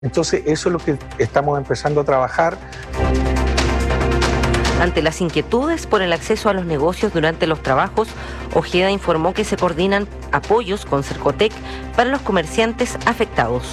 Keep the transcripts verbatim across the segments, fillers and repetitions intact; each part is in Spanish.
Entonces, eso es lo que estamos empezando a trabajar. Ante las inquietudes por el acceso a los negocios durante los trabajos, Ojeda informó que se coordinan apoyos con Cercotec para los comerciantes afectados.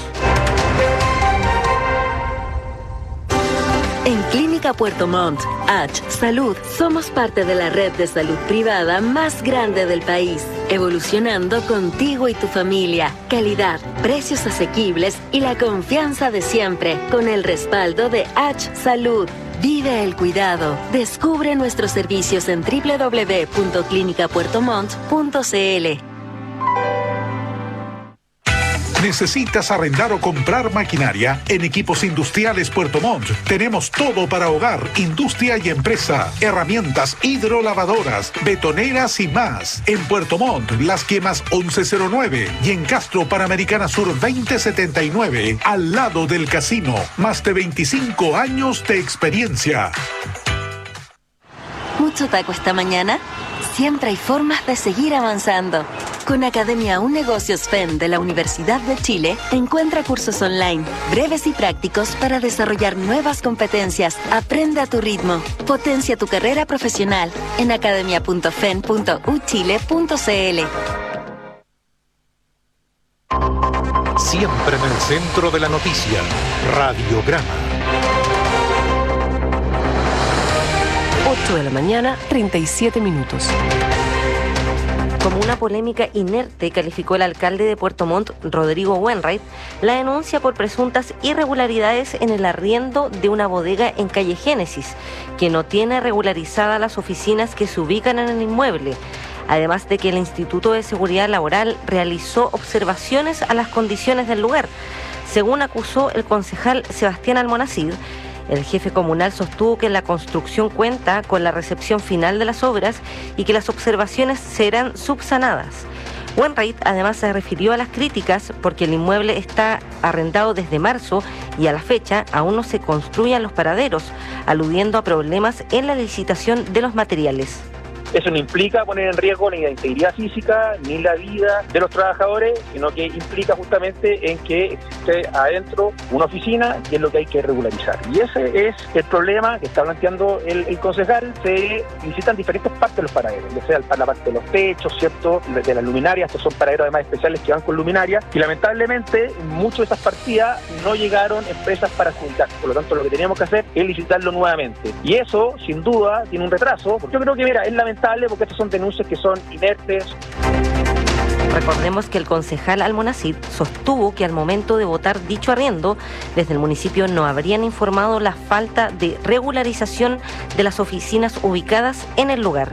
En Clínica Puerto Montt, H Salud, somos parte de la red de salud privada más grande del país, evolucionando contigo y tu familia. Calidad, precios asequibles y la confianza de siempre, con el respaldo de H Salud. Vive el cuidado. Descubre nuestros servicios en doble u doble u doble u punto clínica puerto montt punto c l. ¿Necesitas arrendar o comprar maquinaria? En Equipos Industriales Puerto Montt tenemos todo para hogar, industria y empresa. Herramientas hidrolavadoras, betoneras y más. En Puerto Montt, Las Quemas once cero nueve y en Castro Panamericana Sur veinte setenta y nueve, al lado del casino. Más de veinticinco años de experiencia. ¿Mucho taco esta mañana? Siempre hay formas de seguir avanzando. Con Academia Un Negocios F E N de la Universidad de Chile, encuentra cursos online, breves y prácticos para desarrollar nuevas competencias. Aprende a tu ritmo. Potencia tu carrera profesional en academia punto f e n punto u chile punto c l. Siempre en el centro de la noticia. Radiograma. ocho de la mañana, treinta y siete minutos. Como una polémica inerte, calificó el alcalde de Puerto Montt, Rodrigo Wainwright, la denuncia por presuntas irregularidades en el arriendo de una bodega en calle Génesis, que no tiene regularizadas las oficinas que se ubican en el inmueble, además de que el Instituto de Seguridad Laboral realizó observaciones a las condiciones del lugar. Según acusó el concejal Sebastián Almonacid, el jefe comunal sostuvo que la construcción cuenta con la recepción final de las obras y que las observaciones serán subsanadas. Wainwright además se refirió a las críticas porque el inmueble está arrendado desde marzo y a la fecha aún no se construyen los paraderos, aludiendo a problemas en la licitación de los materiales. Eso no implica poner en riesgo ni la integridad física ni la vida de los trabajadores, sino que implica justamente en que existe adentro una oficina y es lo que hay que regularizar. Y ese es el problema que está planteando el, el concejal. Se licitan diferentes partes de los paraderos, ya sea la parte de los techos, ¿cierto?, de las luminarias. Estos son paraderos además especiales que van con luminaria, y lamentablemente muchas de estas partidas no llegaron empresas para adjudicar. Por lo tanto, lo que teníamos que hacer es licitarlo nuevamente. Y eso, sin duda, tiene un retraso. Yo creo que, mira, es lamentable porque estas son denuncias que son inertes. Recordemos que el concejal Almonacid sostuvo que al momento de votar dicho arriendo, desde el municipio no habrían informado la falta de regularización de las oficinas ubicadas en el lugar.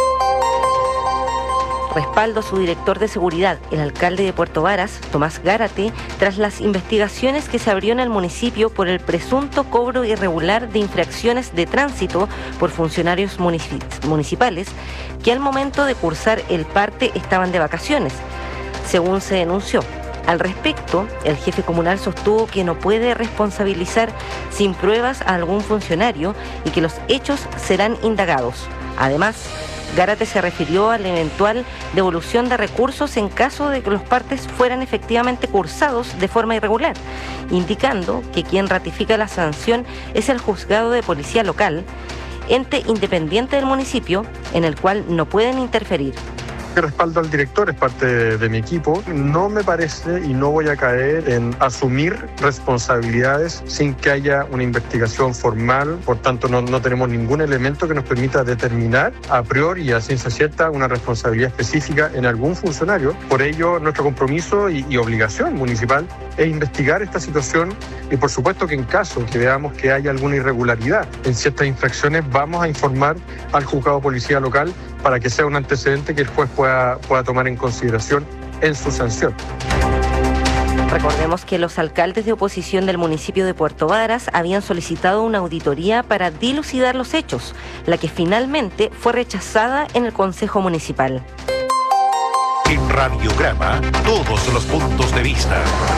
Respaldo a su director de seguridad, el alcalde de Puerto Varas, Tomás Gárate, tras las investigaciones que se abrió en el municipio por el presunto cobro irregular de infracciones de tránsito por funcionarios municipales que al momento de cursar el parte estaban de vacaciones, según se denunció. Al respecto, el jefe comunal sostuvo que no puede responsabilizar sin pruebas a algún funcionario y que los hechos serán indagados. Además, Gárate se refirió a la eventual devolución de recursos en caso de que los partes fueran efectivamente cursados de forma irregular, indicando que quien ratifica la sanción es el juzgado de policía local, ente independiente del municipio, en el cual no pueden interferir. Que respaldo al director, es parte de, de mi equipo. No me parece y no voy a caer en asumir responsabilidades sin que haya una investigación formal. Por tanto, no, no tenemos ningún elemento que nos permita determinar a priori y a ciencia cierta una responsabilidad específica en algún funcionario. Por ello, nuestro compromiso y, y obligación municipal es investigar esta situación y, por supuesto, que en caso que veamos que haya alguna irregularidad en ciertas infracciones, vamos a informar al juzgado de policía local para que sea un antecedente que el juez pueda, pueda tomar en consideración en su sanción. Recordemos que los alcaldes de oposición del municipio de Puerto Varas habían solicitado una auditoría para dilucidar los hechos, la que finalmente fue rechazada en el Consejo Municipal. En Radiograma, todos los puntos de vista.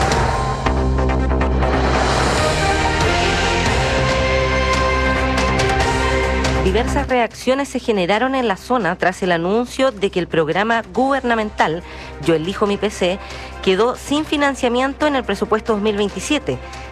Diversas reacciones se generaron en la zona tras el anuncio de que el programa gubernamental Yo Elijo Mi P C quedó sin financiamiento en el presupuesto dos mil veintisiete,